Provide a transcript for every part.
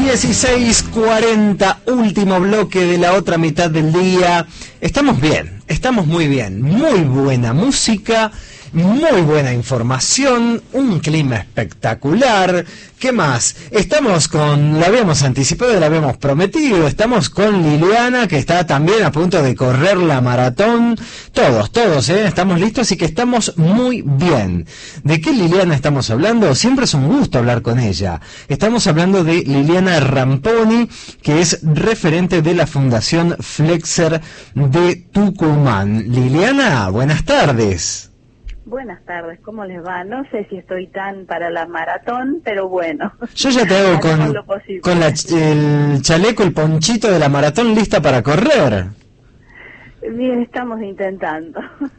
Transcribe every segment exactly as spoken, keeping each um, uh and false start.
dieciséis cuarenta, último bloque de la otra mitad del día. Estamos bien, estamos muy bien. Muy buena música, muy buena información, un clima espectacular. ¿Qué más? Estamos con, la habíamos anticipado, la habíamos prometido, estamos con Liliana, que está también a punto de correr la maratón. Todos, todos, ¿eh? Estamos listos y que estamos muy bien. ¿De qué Liliana estamos hablando? Siempre es un gusto hablar con ella. Estamos hablando de Liliana Ramponi, que es referente de la Fundación Flexer de Tucumán. Liliana, buenas tardes. Buenas tardes, ¿cómo les va? No sé si estoy tan para la maratón, pero bueno. Yo ya te hago con, con la, el chaleco, el ponchito de la maratón lista para correr. Bien, estamos intentando.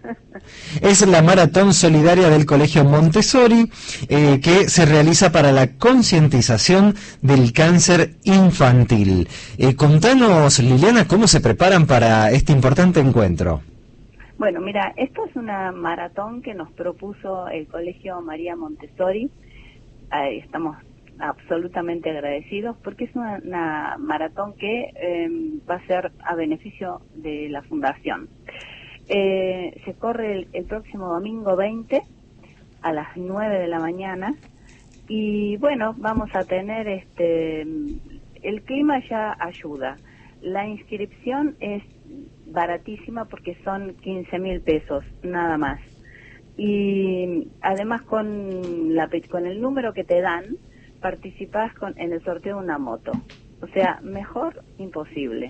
Es la maratón solidaria del Colegio Montessori, eh, que se realiza para la concientización del cáncer infantil. Eh, contanos, Liliana, ¿cómo se preparan para este importante encuentro? Bueno, mira, esto es una maratón que nos propuso el Colegio María Montessori. Eh, estamos absolutamente agradecidos porque es una, una maratón que eh, va a ser a beneficio de la Fundación. Eh, se corre el, el próximo domingo veinte a las nueve de la mañana y bueno, vamos a tener este, el clima ya ayuda. La inscripción es baratísima porque son quince mil pesos, nada más. Y además con la con el número que te dan, participás con, en el sorteo de una moto. O sea, mejor imposible.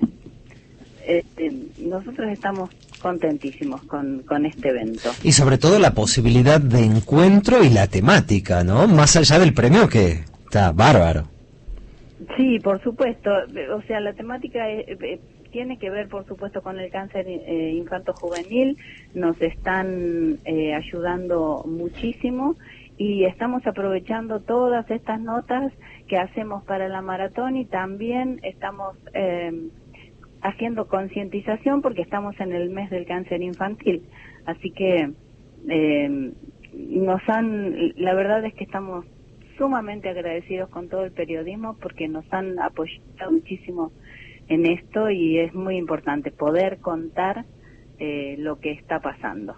Este, nosotros estamos contentísimos con, con este evento. Y sobre todo la posibilidad de encuentro y la temática, ¿no? Más allá del premio, que está bárbaro. Sí, por supuesto. O sea, la temática es, eh, tiene que ver, por supuesto, con el cáncer eh, infanto-juvenil. Nos están eh, ayudando muchísimo y estamos aprovechando todas estas notas que hacemos para la maratón y también estamos eh, haciendo concientización porque estamos en el mes del cáncer infantil. Así que eh, nos han, la verdad es que estamos sumamente agradecidos con todo el periodismo porque nos han apoyado muchísimo en esto y es muy importante poder contar eh, lo que está pasando.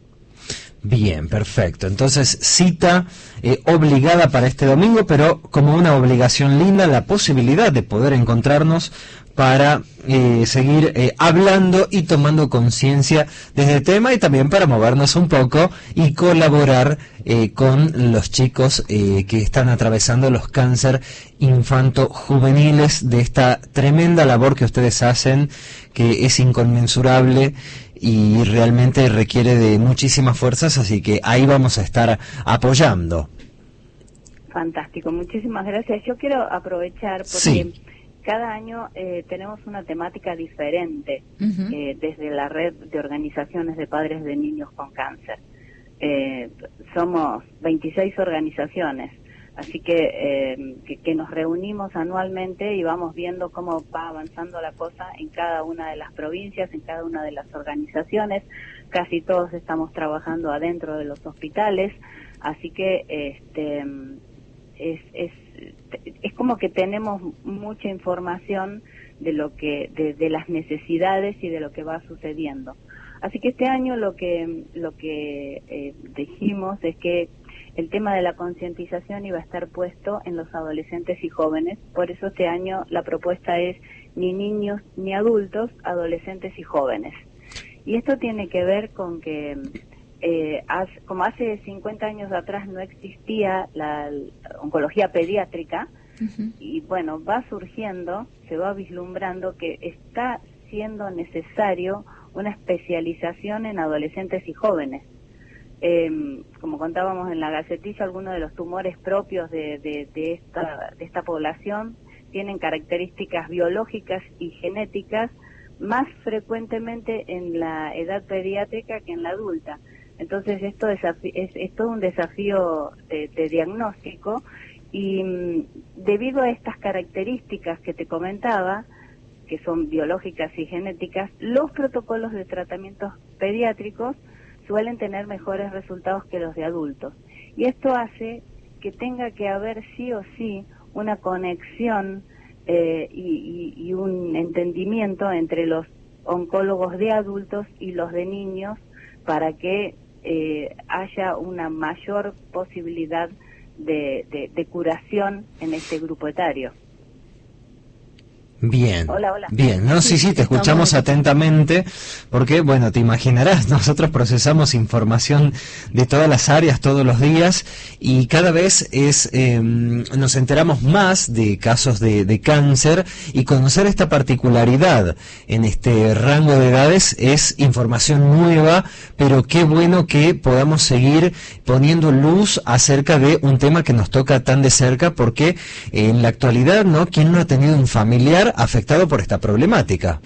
Bien, perfecto. Entonces, cita eh, obligada para este domingo, pero como una obligación linda, la posibilidad de poder encontrarnos para eh, seguir eh, hablando y tomando conciencia de este tema y también para movernos un poco y colaborar eh, con los chicos eh, que están atravesando los cáncer infanto-juveniles, de esta tremenda labor que ustedes hacen, que es inconmensurable y realmente requiere de muchísimas fuerzas, así que ahí vamos a estar apoyando. Fantástico, muchísimas gracias. Yo quiero aprovechar porque sí. Cada año eh, tenemos una temática diferente uh-huh. eh, desde la red de organizaciones de padres de niños con cáncer. Eh, somos veintiséis organizaciones, así que, eh, que, que nos reunimos anualmente y vamos viendo cómo va avanzando la cosa en cada una de las provincias, en cada una de las organizaciones. Casi todos estamos trabajando adentro de los hospitales, así que este es, es es como que tenemos mucha información de lo que de, de las necesidades y de lo que va sucediendo. Así que este año lo que lo que eh, dijimos es que el tema de la concientización iba a estar puesto en los adolescentes y jóvenes. Por eso este año la propuesta es ni niños ni adultos, adolescentes y jóvenes. Y esto tiene que ver con que Eh, hace, como hace cincuenta años atrás no existía la, la oncología pediátrica, uh-huh. y bueno, va surgiendo, se va vislumbrando que está siendo necesario una especialización en adolescentes y jóvenes. Eh, como contábamos en la gacetilla, algunos de los tumores propios de, de, de, esta, de esta población tienen características biológicas y genéticas más frecuentemente en la edad pediátrica que en la adulta. Entonces esto es, es todo un desafío de, de diagnóstico y mm, debido a estas características que te comentaba, que son biológicas y genéticas, los protocolos de tratamientos pediátricos suelen tener mejores resultados que los de adultos. Y esto hace que tenga que haber sí o sí una conexión eh, y, y, y un entendimiento entre los oncólogos de adultos y los de niños para que eh, haya una mayor posibilidad de, de, de curación en este grupo etario. Bien, hola, hola. bien, no, sí, sí, te escuchamos atentamente, porque, bueno, te imaginarás, nosotros procesamos información de todas las áreas todos los días y cada vez es eh, nos enteramos más de casos de, de cáncer, y conocer esta particularidad en este rango de edades es información nueva, pero qué bueno que podamos seguir poniendo luz acerca de un tema que nos toca tan de cerca, porque eh, en la actualidad, ¿no? ¿Quién no ha tenido un familiar afectado por esta problemática?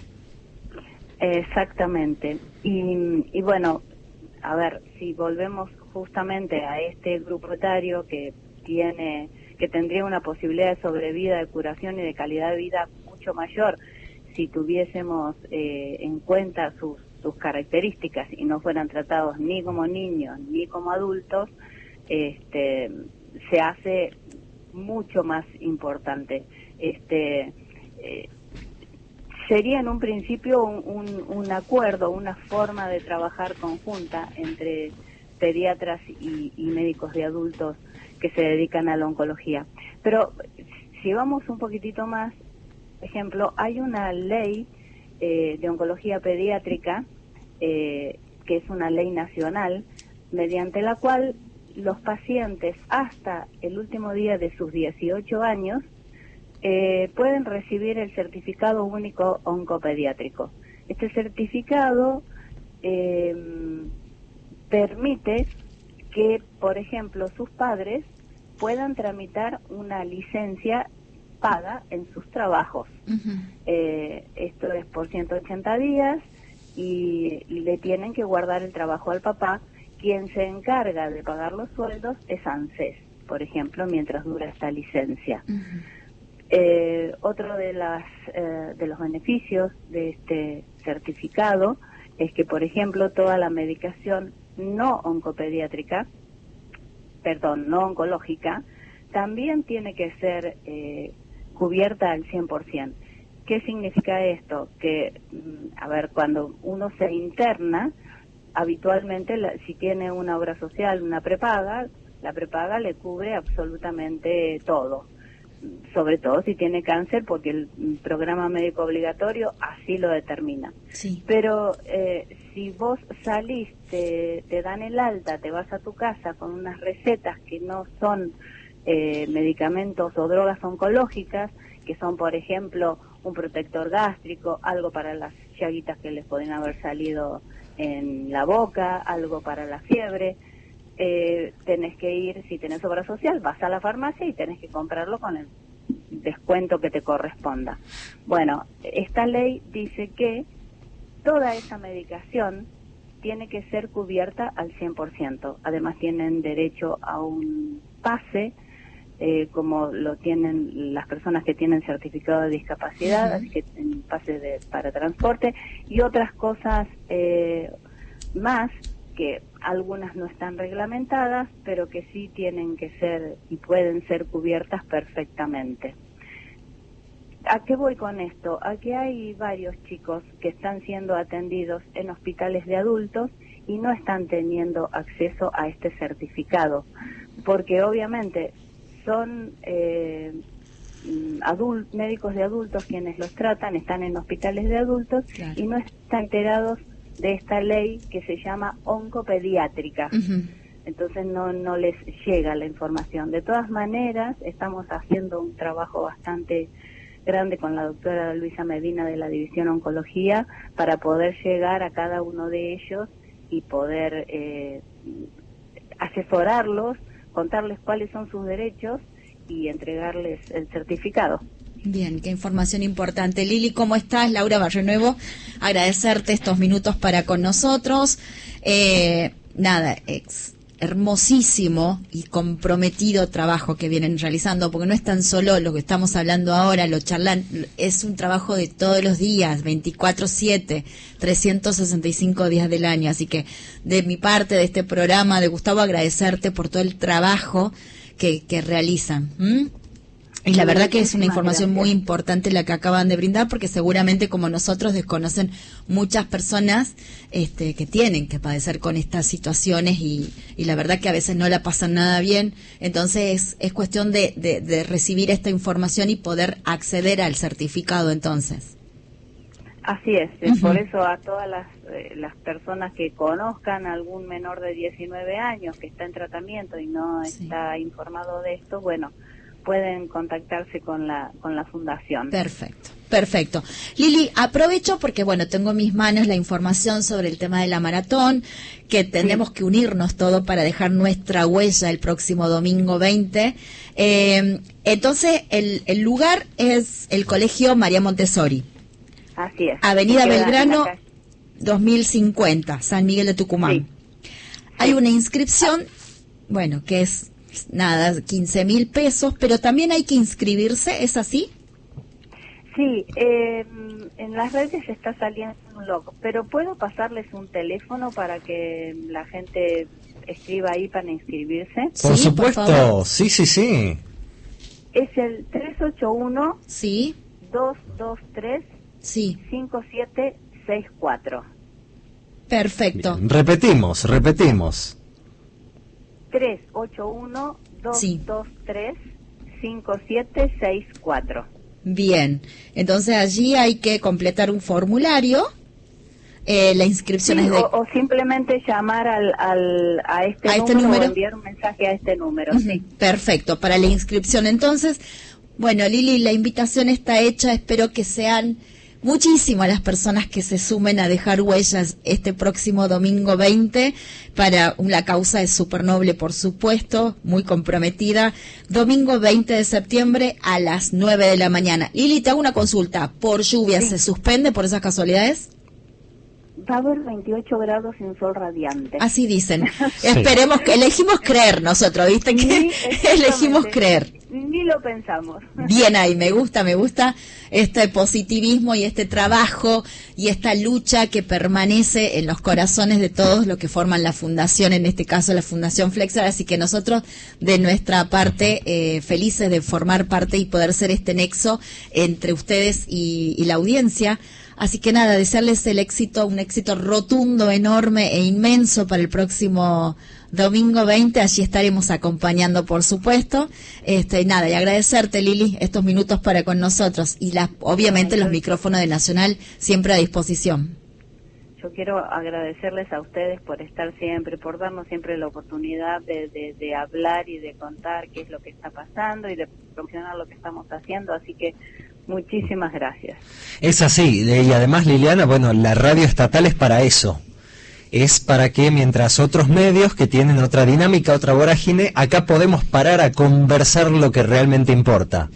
Exactamente. Y, y bueno, a ver, si volvemos justamente a este grupo etario que tiene, que tendría una posibilidad de sobrevida, de curación y de calidad de vida mucho mayor si tuviésemos eh, en cuenta sus, sus características y no fueran tratados ni como niños ni como adultos, este, se hace mucho más importante. Este, Eh, sería en un principio un, un, un acuerdo, una forma de trabajar conjunta entre pediatras y, y médicos de adultos que se dedican a la oncología. Pero si vamos un poquitito más, por ejemplo, hay una ley eh, de oncología pediátrica, eh, que es una ley nacional, mediante la cual los pacientes hasta el último día de sus dieciocho años Eh, pueden recibir el certificado único oncopediátrico. Este certificado eh, permite que, por ejemplo, sus padres puedan tramitar una licencia paga en sus trabajos. Uh-huh. eh, esto es por ciento ochenta días y le tienen que guardar el trabajo al papá. Quien se encarga de pagar los sueldos es ANSES, por ejemplo, mientras dura esta licencia. Uh-huh. Eh, otro de las eh, de los beneficios de este certificado es que, por ejemplo, toda la medicación no oncopediátrica, perdón, no oncológica, también tiene que ser eh, cubierta al cien por ciento. ¿Qué significa esto? Que, a ver, cuando uno se interna, habitualmente, la, si tiene una obra social, una prepaga, la prepaga le cubre absolutamente todo. Sobre todo si tiene cáncer, porque el programa médico obligatorio así lo determina. Sí. Pero eh, si vos salís, te, te dan el alta, te vas a tu casa con unas recetas que no son eh, medicamentos o drogas oncológicas, que son, por ejemplo, un protector gástrico, algo para las llaguitas que les pueden haber salido en la boca, algo para la fiebre, Eh, tenés que ir, si tenés obra social, vas a la farmacia y tenés que comprarlo con el descuento que te corresponda. Bueno, esta ley dice que toda esa medicación tiene que ser cubierta al cien por ciento. Además tienen derecho a un pase, eh, como lo tienen las personas que tienen certificado de discapacidad, uh-huh. así que tienen pase de, para transporte y otras cosas eh, más, que algunas no están reglamentadas, pero que sí tienen que ser y pueden ser cubiertas perfectamente. ¿A qué voy con esto? A que hay varios chicos que están siendo atendidos en hospitales de adultos y no están teniendo acceso a este certificado, porque obviamente son eh, adult, médicos de adultos quienes los tratan, están en hospitales de adultos, claro. y no están enterados de esta ley que se llama oncopediátrica. Uh-huh. Entonces no no les llega la información. De todas maneras, estamos haciendo un trabajo bastante grande con la doctora Luisa Medina de la División Oncología para poder llegar a cada uno de ellos y poder eh, asesorarlos, contarles cuáles son sus derechos y entregarles el certificado. Bien, qué información importante. Lili, ¿cómo estás? Laura Barrionuevo, agradecerte estos minutos para con nosotros. Eh, nada, ex, hermosísimo y comprometido trabajo que vienen realizando, porque no es tan solo lo que estamos hablando ahora, lo charlan, es un trabajo de todos los días, veinticuatro siete, trescientos sesenta y cinco días del año. Así que de mi parte, de este programa, de Gustavo, agradecerte por todo el trabajo que, que realizan. ¿Mm? Y la verdad que es una Muchísimas información gracias. muy importante la que acaban de brindar, porque seguramente como nosotros desconocen muchas personas este, que tienen que padecer con estas situaciones y, y la verdad que a veces no la pasan nada bien. Entonces es cuestión de, de, de recibir esta información y poder acceder al certificado entonces. Así es, Uh-huh. por eso a todas las, eh, las personas que conozcan a algún menor de diecinueve años que está en tratamiento y no Sí. está informado de esto, bueno, pueden contactarse con la con la fundación. Perfecto, perfecto. Lili, aprovecho porque, bueno, tengo en mis manos la información sobre el tema de la maratón, que tenemos sí. que unirnos todo para dejar nuestra huella el próximo domingo veinte. Eh, entonces, el, el lugar es el Colegio María Montessori. Así es. Avenida Belgrano, dos mil cincuenta, San Miguel de Tucumán. Sí. Hay sí. una inscripción, bueno, que es... nada, quince mil pesos, pero también hay que inscribirse, ¿es así? Sí, eh, en las redes está saliendo un logo, pero ¿puedo pasarles un teléfono para que la gente escriba ahí para inscribirse? Por sí, supuesto, por sí, sí, sí. Es el tres ocho uno, sí. dos dos tres, sí. cinco siete seis cuatro. Perfecto. Bien. Repetimos, repetimos. tres ocho uno, dos dos tres, cinco siete seis cuatro. Bien, entonces allí hay que completar un formulario, eh, la inscripción sí, es de... O, o simplemente llamar al, al, a este, ¿A número, este número? O enviar un mensaje a este número. Uh-huh. Sí. Perfecto, para la inscripción. Entonces, bueno, Lili, la invitación está hecha, espero que sean... muchísimas las personas que se sumen a dejar huellas este próximo domingo veinte para la causa es súper noble, por supuesto, muy comprometida. Domingo veinte de septiembre a las nueve de la mañana. Lili, te hago una consulta. ¿Por lluvia sí. se suspende por esas casualidades? Va a haber veintiocho grados sin sol radiante. Así dicen. Sí. Esperemos que elegimos creer nosotros, ¿viste? Que sí, elegimos creer. Ni lo pensamos. Bien ahí, me gusta, me gusta este positivismo y este trabajo y esta lucha que permanece en los corazones de todos los que forman la fundación, en este caso la Fundación Flexar, así que nosotros de nuestra parte eh, felices de formar parte y poder ser este nexo entre ustedes y, y la audiencia. Así que nada, desearles el éxito, un éxito rotundo, enorme e inmenso para el próximo domingo veinte. Allí estaremos acompañando, por supuesto. Este, y nada, y agradecerte, Lili, estos minutos para con nosotros. Y la, obviamente los micrófonos de Nacional siempre a disposición. Yo quiero agradecerles a ustedes por estar siempre, por darnos siempre la oportunidad de, de, de hablar y de contar qué es lo que está pasando y de promocionar lo que estamos haciendo. Así que muchísimas gracias. Es así, y además, Liliana, bueno, la radio estatal es para eso. Es para que mientras otros medios que tienen otra dinámica, otra vorágine, acá podemos parar a conversar lo que realmente importa.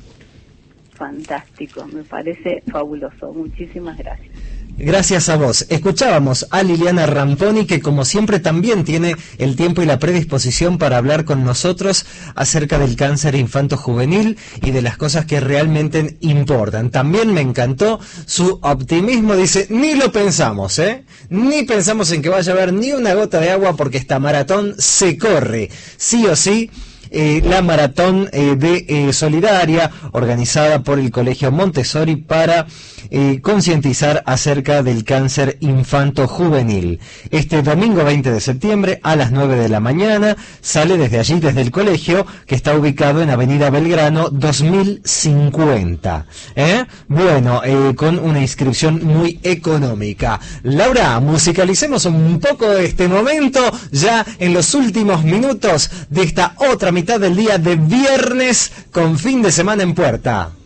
Fantástico, me parece fabuloso. Muchísimas gracias. Gracias a vos. Escuchábamos a Liliana Ramponi, que como siempre también tiene el tiempo y la predisposición para hablar con nosotros acerca del cáncer infanto-juvenil y de las cosas que realmente importan. También me encantó su optimismo, dice, ni lo pensamos, ¿eh? Ni pensamos en que vaya a haber ni una gota de agua porque esta maratón se corre, sí o sí. Eh, la maratón eh, de eh, solidaria organizada por el Colegio Montessori para eh, concientizar acerca del cáncer infanto-juvenil. Este domingo veinte de septiembre a las nueve de la mañana sale desde allí, desde el colegio, que está ubicado en Avenida Belgrano dos mil cincuenta. ¿Eh? Bueno, eh, con una inscripción muy económica. Laura, musicalicemos un poco de este momento ya en los últimos minutos de esta otra mitad del día de viernes con fin de semana en puerta.